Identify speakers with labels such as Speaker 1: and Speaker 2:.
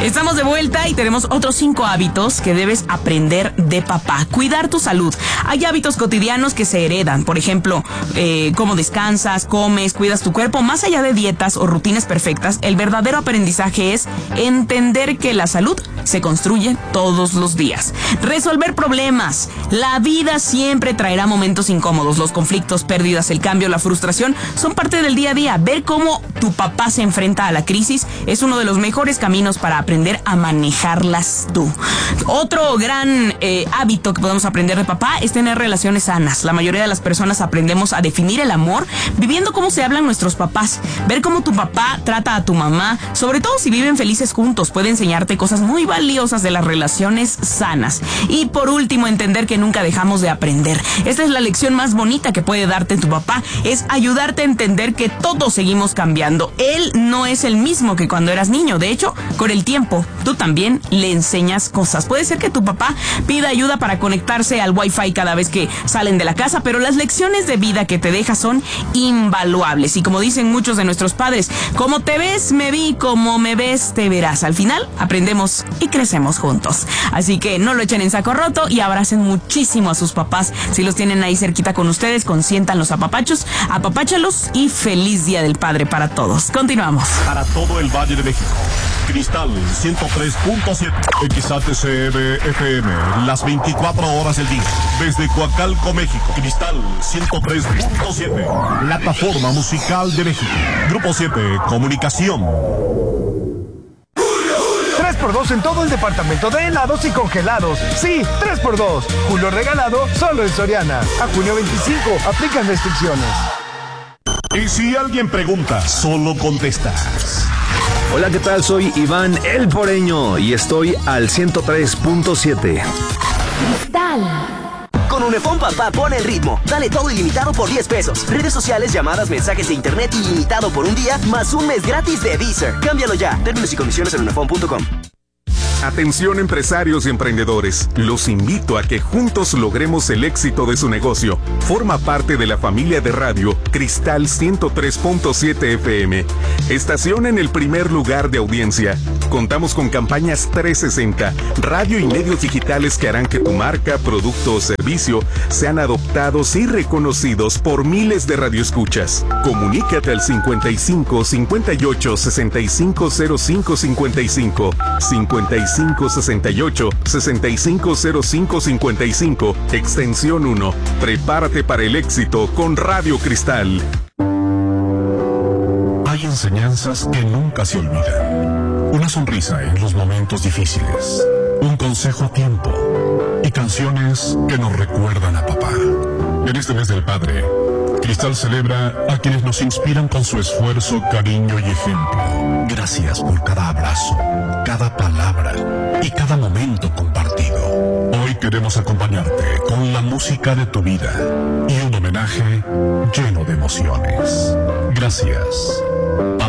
Speaker 1: Estamos de vuelta y tenemos otros 5 hábitos que debes aprender de papá. Cuidar tu salud. Hay hábitos cotidianos que se heredan. Por ejemplo, cómo descansas, comes, cuidas tu cuerpo. Más allá de dietas o rutinas perfectas, el verdadero aprendizaje es entender que la salud se construye todos los días. Resolver problemas. La vida siempre traerá momentos incómodos. Los conflictos, pérdidas, el cambio, la frustración son parte del día a día. Ver cómo tu papá se enfrenta a la crisis es uno de los mejores caminos para aprender a manejarlas tú. Otro gran hábito que podemos aprender de papá es tener relaciones sanas. La mayoría de las personas aprendemos a definir el amor viviendo cómo se hablan nuestros papás. Ver cómo tu papá trata a tu mamá, sobre todo si viven felices juntos, puede enseñarte cosas muy valiosas de las relaciones sanas. Y por último, entender que nunca dejamos de aprender. Esta es la lección más bonita que puede darte tu papá, es ayudarte a entender que todos seguimos cambiando. Él no es el mismo que cuando eras niño. De hecho, con el tiempo, tú también le enseñas cosas. Puede ser que tu papá pida ayuda para conectarse al Wi-Fi cada vez que salen de la casa, pero las lecciones de vida que te deja son invaluables. Y como dicen muchos de nuestros padres, como te ves, me vi, como me ves, te verás. Al final, aprendemos y crecemos juntos. Así que no lo echen en saco roto y abracen muchísimo a sus papás. Si los tienen ahí cerquita con ustedes, consientan los apapachos, apapáchalos y feliz Día del Padre para todos. Continuamos.
Speaker 2: Para todo el Valle de México, Cristal 103.7, XHCB FM, las 24 horas del día. Desde Coacalco, México, Cristal 103.7, plataforma musical de México. Grupo 7, Comunicación.
Speaker 3: 3x2 en todo el departamento de helados y congelados. Sí, 3x2. Julio regalado solo en Soriana. A junio 25, aplican restricciones.
Speaker 2: Y si alguien pregunta, solo contestas.
Speaker 4: Hola, ¿qué tal? Soy Iván el Poreño y estoy al 103.7.
Speaker 5: Cristal. Con Unifón Papá pone el ritmo. Dale todo ilimitado por 10 pesos. Redes sociales, llamadas, mensajes de internet ilimitado por un día, más un mes gratis de Deezer. Cámbialo ya. Términos y condiciones en unifón.com.
Speaker 6: Atención, empresarios y emprendedores, los invito a que juntos logremos el éxito de su negocio. Forma parte de la familia de radio Cristal 103.7 FM, estación en el primer lugar de audiencia. Contamos con campañas 360, radio y medios digitales que harán que tu marca, producto o servicio sean adoptados y reconocidos por miles de radioescuchas. Comunícate al 55 58 65 05 55 68 6505 55, extensión 1. Prepárate para el éxito con Radio Cristal.
Speaker 2: Hay enseñanzas que nunca se olvidan. Una sonrisa en los momentos difíciles. Un consejo a tiempo. Y canciones que nos recuerdan a papá. En este mes del padre, Cristal celebra a quienes nos inspiran con su esfuerzo, cariño y ejemplo. Gracias por cada abrazo, cada palabra y cada momento compartido. Hoy queremos acompañarte con la música de tu vida y un homenaje lleno de emociones. Gracias, papá.